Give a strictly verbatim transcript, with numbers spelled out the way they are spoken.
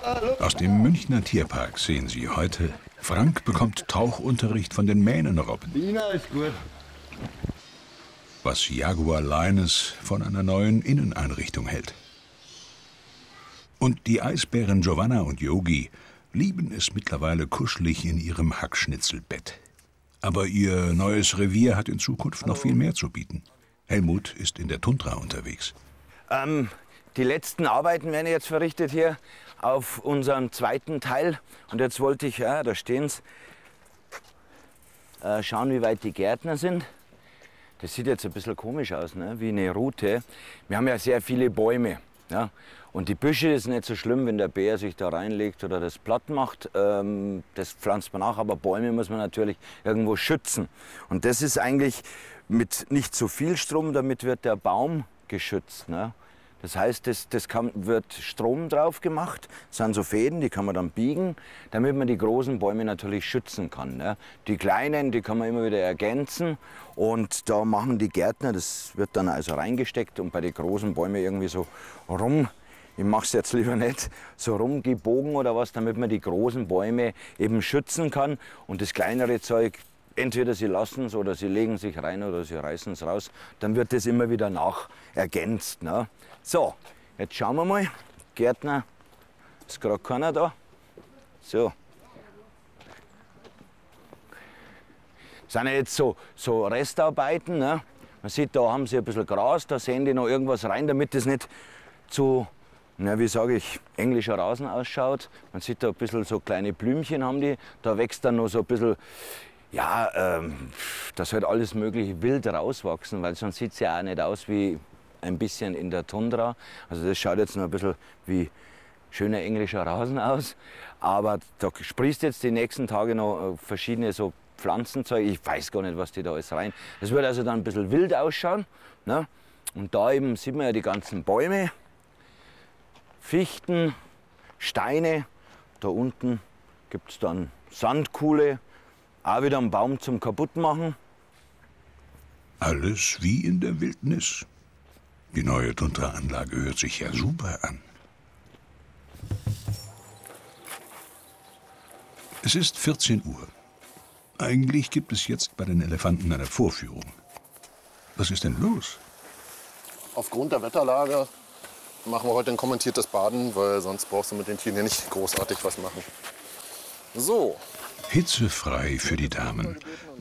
Aus dem Münchner Tierpark sehen Sie heute, Frank bekommt Tauchunterricht von den Mähnenrobben. Dina ist gut. Was Jaguar Linus von einer neuen Inneneinrichtung hält. Und die Eisbären Giovanna und Yogi lieben es mittlerweile kuschelig in ihrem Hackschnitzelbett. Aber ihr neues Revier hat in Zukunft noch viel mehr zu bieten. Helmut ist in der Tundra unterwegs. Ähm, die letzten Arbeiten werden jetzt verrichtet hier auf unserem zweiten Teil. Und jetzt wollte ich, ja, da stehen's, äh, schauen, wie weit die Gärtner sind. Das sieht jetzt ein bisschen komisch aus, ne? Wie eine Route. Wir haben ja sehr viele Bäume. Ja? Und die Büsche ist nicht so schlimm, wenn der Bär sich da reinlegt oder das platt macht. Ähm, das pflanzt man nach, aber Bäume muss man natürlich irgendwo schützen. Und das ist eigentlich mit nicht zu viel Strom, damit wird der Baum geschützt. Ne? Das heißt, das, das kann, wird Strom drauf gemacht, das sind so Fäden, die kann man dann biegen, damit man die großen Bäume natürlich schützen kann. Ne? Die kleinen, die kann man immer wieder ergänzen und da machen die Gärtner, das wird dann also reingesteckt und bei den großen Bäumen irgendwie so rum, ich mache es jetzt lieber nicht, so rumgebogen oder was, damit man die großen Bäume eben schützen kann und das kleinere Zeug, entweder sie lassen es oder sie legen sich rein oder sie reißen es raus, dann wird das immer wieder nach ergänzt. Ne? So, jetzt schauen wir mal. Gärtner, ist gerade keiner da. So. Das sind ja jetzt so, so Restarbeiten. Ne? Man sieht, da haben sie ein bisschen Gras, da sehen die noch irgendwas rein, damit das nicht zu, na, wie sage ich, englischer Rasen ausschaut. Man sieht da ein bisschen so kleine Blümchen haben die, da wächst dann noch so ein bisschen. Ja, ähm, das wird alles mögliche wild rauswachsen, weil sonst sieht es ja auch nicht aus wie ein bisschen in der Tundra. Also das schaut jetzt noch ein bisschen wie schöner englischer Rasen aus. Aber da sprießt jetzt die nächsten Tage noch verschiedene so Pflanzenzeug. Ich weiß gar nicht, was die da alles rein. Das wird also dann ein bisschen wild ausschauen. Ne? Und da eben sieht man ja die ganzen Bäume, Fichten, Steine. Da unten gibt es dann Sandkuhle. Auch wieder einen Baum zum Kaputtmachen. Alles wie in der Wildnis. Die neue Tundra-Anlage hört sich ja super an. Es ist vierzehn Uhr. Eigentlich gibt es jetzt bei den Elefanten eine Vorführung. Was ist denn los? Aufgrund der Wetterlage machen wir heute ein kommentiertes Baden, weil sonst brauchst du mit den Tieren ja nicht großartig was machen. So. Hitzefrei für die Damen.